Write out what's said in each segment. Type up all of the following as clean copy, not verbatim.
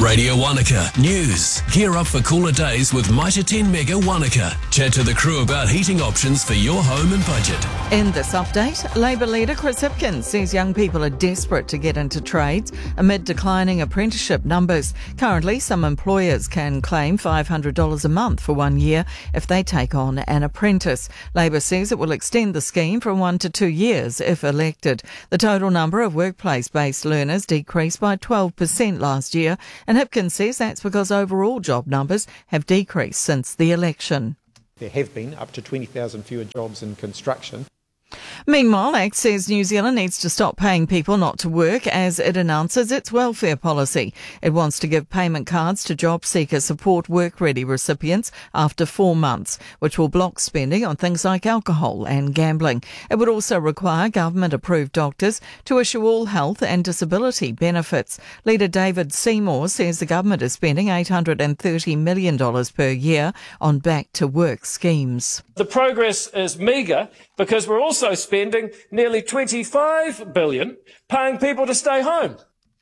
Radio Wanaka News. Gear up for cooler days with Mitre 10 Mega Wanaka. Chat to the crew about heating options for your home and budget. In this update, Labour leader Chris Hipkins says young people are desperate to get into trades amid declining apprenticeship numbers. Currently, some employers can claim $500 a month for 1 year if they take on an apprentice. Labour says it will extend the scheme from 1 to 2 years if elected. The total number of workplace-based learners decreased by 12% last year, and Hipkins says that's because overall job numbers have decreased since the election. There have been up to 20,000 fewer jobs in construction. Meanwhile, ACT says New Zealand needs to stop paying people not to work as it announces its welfare policy. It wants to give payment cards to job seeker support work-ready recipients after 4 months, which will block spending on things like alcohol and gambling. It would also require government-approved doctors to issue all health and disability benefits. Leader David Seymour says the government is spending $830 million per year on back-to-work schemes. The progress is meagre because we're also spending nearly $25 billion paying people to stay home.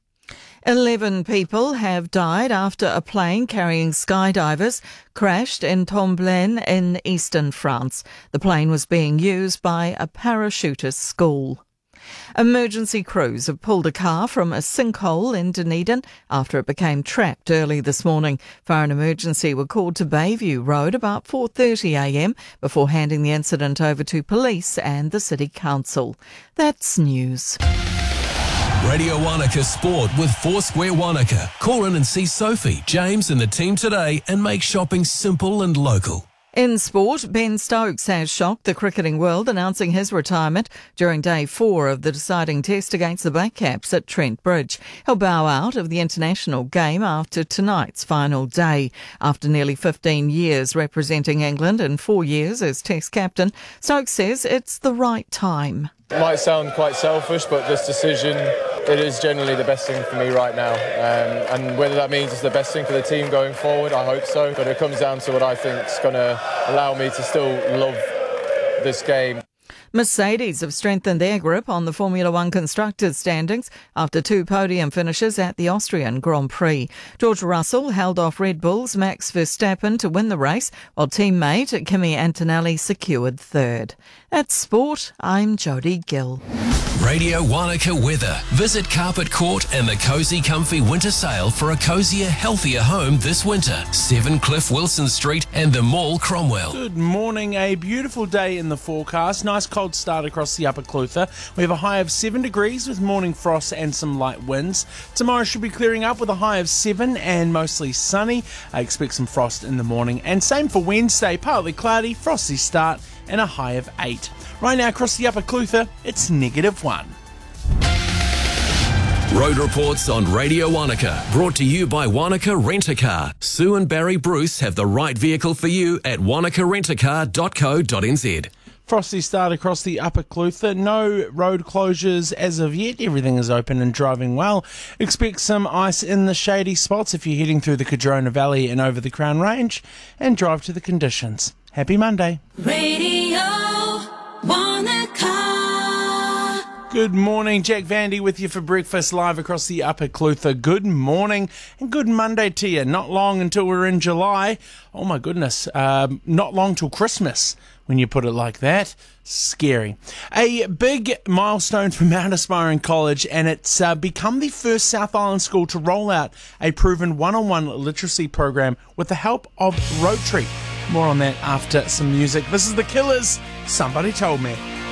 11 people have died after a plane carrying skydivers crashed in Tomblaine in eastern France. The plane was being used by a parachutist school. Emergency crews have pulled a car from a sinkhole in Dunedin after it became trapped early this morning. Fire and emergency were called to Bayview Road about 4:30am before handing the incident over to police and the City Council. That's news. Radio Wanaka Sport with Foursquare Wanaka. Call in and see Sophie, James and the team today and make shopping simple and local. In sport, Ben Stokes has shocked the cricketing world, announcing his retirement during day 4 of the deciding test against the Black Caps at Trent Bridge. He'll bow out of the international game after tonight's final day. After nearly 15 years representing England and 4 years as Test captain, Stokes says it's the right time. It might sound quite selfish, but this decision, it is generally the best thing for me right now. And whether that means it's the best thing for the team going forward, I hope so. But it comes down to what I think is going to allow me to still love this game. Mercedes have strengthened their grip on the Formula One constructors' standings after 2 podium finishes at the Austrian Grand Prix. George Russell held off Red Bull's Max Verstappen to win the race, while teammate Kimi Antonelli secured 3rd. At Sport, I'm Jodie Gill. Radio Wanaka weather. Visit Carpet Court and the Cosy Comfy Winter Sale for a cosier, healthier home this winter. 7 Cliff Wilson Street and the Mall Cromwell. Good morning. A beautiful day in the forecast. Nice cold start across the Upper Clutha. We have a high of 7 degrees with morning frost and some light winds. Tomorrow should be clearing up with a high of 7 and mostly sunny. I expect some frost in the morning. And same for Wednesday. Partly cloudy, frosty start and a high of 8. Right now across the Upper Clutha, it's -1. Road reports on Radio Wanaka. Brought to you by Wanaka Rent-A-Car. Sue and Barry Bruce have the right vehicle for you at wanakarentacar.co.nz. Frosty start across the Upper Clutha. No road closures as of yet. Everything is open and driving well. Expect some ice in the shady spots if you're heading through the Cardrona Valley and over the Crown Range. And drive to the conditions. Happy Monday. Radio Wanaka. Good morning, Jack Vandy with you for breakfast live across the Upper Clutha. Good morning and good Monday to you. Not long until we're in July. Oh my goodness, not long till Christmas when you put it like that. Scary. A big milestone for Mount Aspiring College, and it's become the first South Island school to roll out a proven one-on-one literacy program with the help of Rotary. More on that after some music. This is The Killers, Somebody Told Me.